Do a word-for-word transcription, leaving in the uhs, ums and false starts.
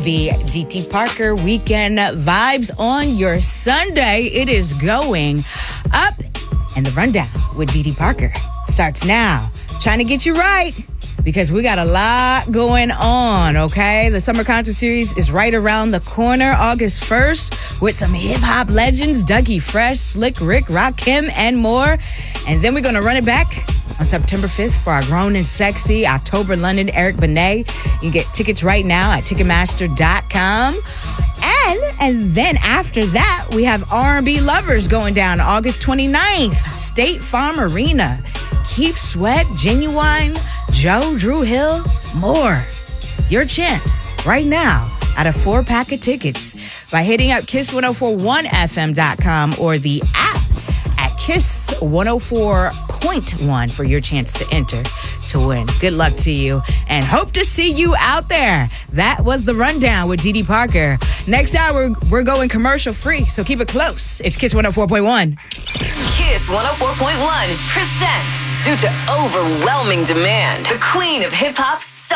the D T Parker Weekend Vibes on your Sunday. It is going up, and the rundown with D T Parker starts now. Trying to get you right, because we got a lot going on, okay? The Summer Concert Series is right around the corner, August first, with some hip-hop legends, Dougie Fresh, Slick Rick, Rakim, and more. And then we're going to run it back on September fifth for our Grown and Sexy October London Eric Benet. You can get tickets right now at Ticketmaster dot com. And, and then after that, we have R and B Lovers going down August twenty-ninth, State Farm Arena. Keith Sweat, Genuine, Joe, Drew Hill, more. Your chance right now at a four pack of tickets by hitting up kiss ten forty-one f m dot com or the app at Kiss one oh four point one for your chance to enter to win. Good luck to you and hope to see you out there. That was the rundown with D D Parker. Next hour, we're going commercial free, so keep it close. It's Kiss one oh four point one. Kiss one oh four point one presents, due to overwhelming demand, the queen of hip hop.